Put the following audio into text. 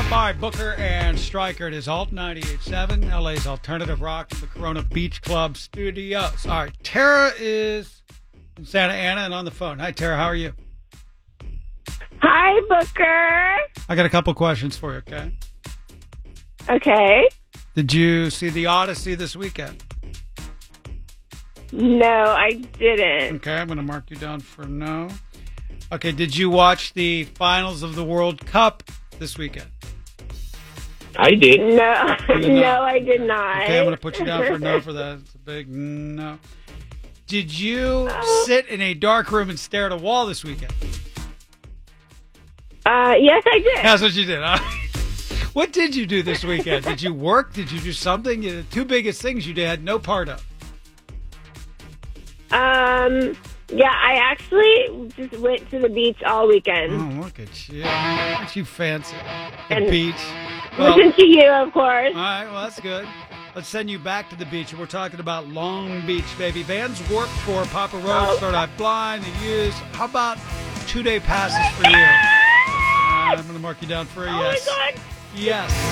by Booker and Stryker. It is Alt 98.7, LA's alternative rock, the Corona Beach Club studios. All right, Tara is in Santa Ana and on the phone. Hi, Tara. How are you? Hi, Booker. I got a couple questions for you, okay? Okay. Did you see The Odyssey this weekend? No, I didn't. Okay, I'm going to mark you down for no. Okay, did you watch the finals of the World Cup this weekend? I did. No, no, I did not. Okay, I'm going to put you down for no for that. It's a big no. Did you sit in a dark room and stare at a wall this weekend? Yes, I did. That's what you did, huh? What did you do this weekend? Did you work? Did you do something? The two biggest things you had no part of. Yeah, I actually just went to the beach all weekend. Oh, look at you. Aren't you fancy? The And beach. Well, listen to you, of course. all right, well, that's good. Let's send you back to the beach. We're talking about Long Beach, baby. Vans Warped Tour, Papa Roach, Third Eye Blind, The Used. How about 2-day passes for you? I'm going to mark you down for a yes. Oh, my God. Yes.